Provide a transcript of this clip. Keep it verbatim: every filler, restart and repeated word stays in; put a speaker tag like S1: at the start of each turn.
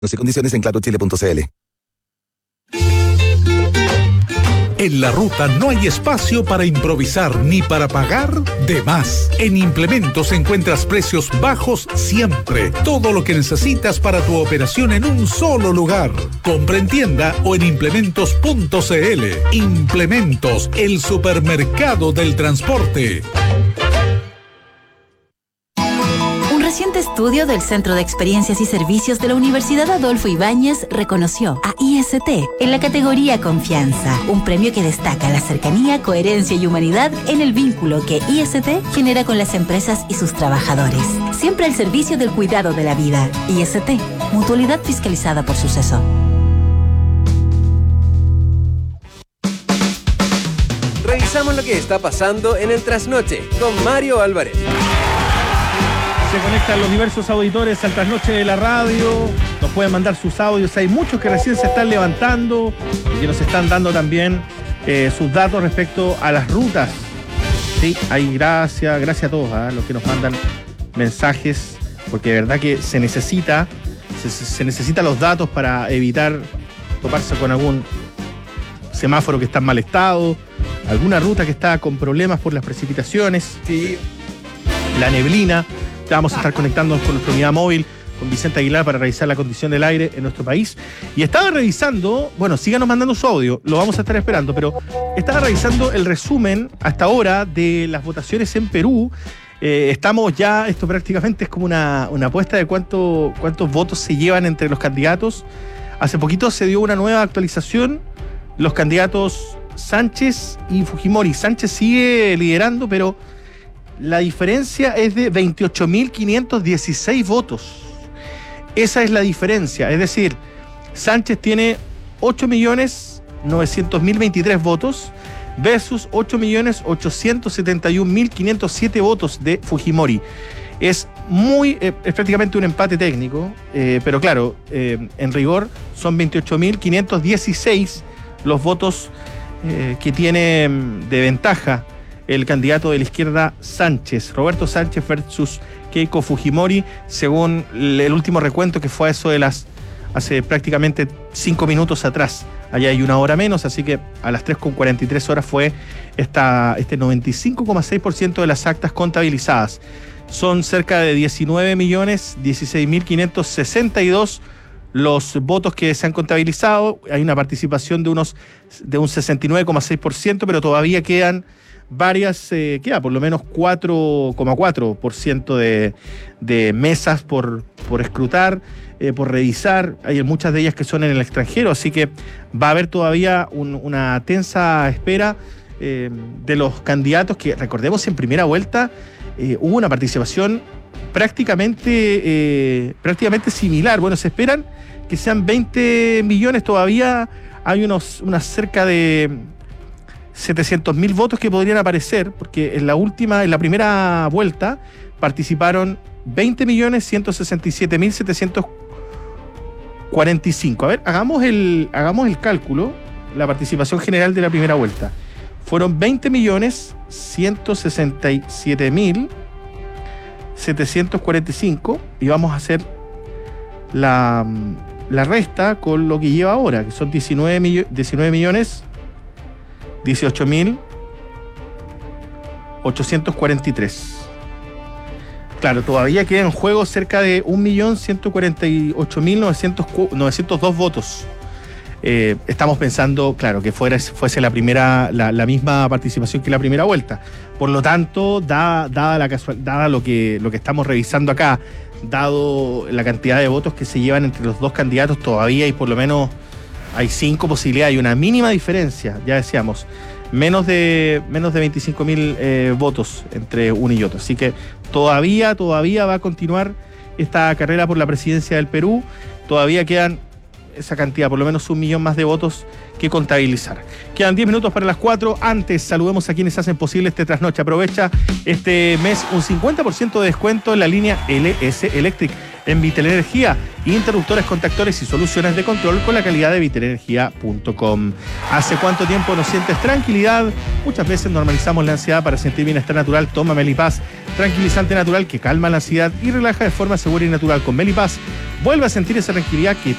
S1: Las condiciones en claro chile punto c l.
S2: En la ruta no hay espacio para improvisar ni para pagar de más. En Implementos encuentras precios bajos siempre. Todo lo que necesitas para tu operación en un solo lugar. Compra en tienda o en implementos punto c l. Implementos, el supermercado del transporte.
S3: Un reciente estudio del Centro de Experiencias y Servicios de la Universidad Adolfo Ibáñez reconoció a I S T en la categoría Confianza, un premio que destaca la cercanía, coherencia y humanidad en el vínculo que I S T genera con las empresas y sus trabajadores. Siempre al servicio del cuidado de la vida. I S T, mutualidad fiscalizada por Suceso.
S4: Revisamos lo que está pasando en el Trasnoche con Mario Álvarez.
S5: Se conectan los diversos auditores al Trasnoche de la radio, nos pueden mandar sus audios, hay muchos que recién se están levantando y que nos están dando también eh, sus datos respecto a las rutas. Sí, hay gracias, gracias a todos, ¿eh? Los que nos mandan mensajes, porque de verdad que se necesita, se, se necesitan los datos para evitar toparse con algún semáforo que está en mal estado, alguna ruta que está con problemas por las precipitaciones,
S4: sí,
S5: la neblina. Vamos a estar conectándonos con nuestra unidad móvil, con Vicente Aguilar, para revisar la condición del aire en nuestro país. Y estaba revisando, bueno, síganos mandando su audio, lo vamos a estar esperando, pero estaba revisando el resumen hasta ahora de las votaciones en Perú. Eh, estamos ya, esto prácticamente es como una, una apuesta de cuánto, cuántos votos se llevan entre los candidatos. Hace poquito se dio una nueva actualización, los candidatos Sánchez y Fujimori. Sánchez sigue liderando, pero la diferencia es de veintiocho mil quinientos dieciséis votos. Esa es la diferencia. Es decir, Sánchez tiene ocho millones novecientos mil veintitrés votos versus ocho millones ochocientos setenta y un mil quinientos siete votos de Fujimori. Es muy, eh, es prácticamente un empate técnico, eh, pero claro, eh, en rigor son veintiocho mil quinientos dieciséis los votos eh, que tiene de ventaja el candidato de la izquierda Sánchez, Roberto Sánchez versus Keiko Fujimori, según el último recuento que fue a eso de las, hace prácticamente cinco minutos atrás. Allá hay una hora menos, así que a las tres con cuarenta y tres horas fue esta, este noventa y cinco coma seis por ciento de las actas contabilizadas. Son cerca de diecinueve millones dieciséis mil quinientos sesenta y dos los votos que se han contabilizado. Hay una participación de unos de un sesenta y nueve coma seis por ciento, pero todavía quedan varias, eh, queda por lo menos cuatro coma cuatro por ciento de, de mesas por, por escrutar, eh, por revisar. Hay muchas de ellas que son en el extranjero, así que va a haber todavía un, una tensa espera eh, de los candidatos que, recordemos, en primera vuelta eh, hubo una participación prácticamente, eh, prácticamente similar. Bueno, se esperan que sean veinte millones, todavía hay unos, unas cerca de setecientos mil votos que podrían aparecer, porque en la última, en la primera vuelta participaron veinte millones ciento sesenta y siete mil setecientos cuarenta y cinco. A ver, hagamos el, hagamos el cálculo, la participación general de la primera vuelta. Fueron veinte millones ciento sesenta y siete mil setecientos cuarenta y cinco y vamos a hacer la, la resta con lo que lleva ahora, que son diecinueve millones dieciocho mil ochocientos cuarenta y tres. Claro, todavía queda en juego cerca de un millón ciento cuarenta y ocho mil novecientos dos votos. Eh, estamos pensando, claro, que fuera, fuese la primera, la, la misma participación que la primera vuelta. Por lo tanto, dada, dada, la casual, dada lo que, lo que estamos revisando acá, dado la cantidad de votos que se llevan entre los dos candidatos, todavía hay por lo menos hay cinco posibilidades, hay una mínima diferencia, ya decíamos, menos de, menos de veinticinco mil eh, votos entre uno y otro. Así que todavía, todavía va a continuar esta carrera por la presidencia del Perú. Todavía quedan esa cantidad, por lo menos un millón más de votos que contabilizar. Quedan diez minutos para las cuatro. Antes, saludemos a quienes hacen posible este trasnoche. Aprovecha este mes un cincuenta por ciento de descuento en la línea L S Electric. en Vitelenergía, interruptores, contactores y soluciones de control con la calidad de vitelenergía punto com. ¿Hace cuánto tiempo no sientes tranquilidad? Muchas veces normalizamos la ansiedad. Para sentir bienestar natural, toma Melipaz, tranquilizante natural que calma la ansiedad y relaja de forma segura y natural. Con Melipaz vuelve a sentir esa tranquilidad que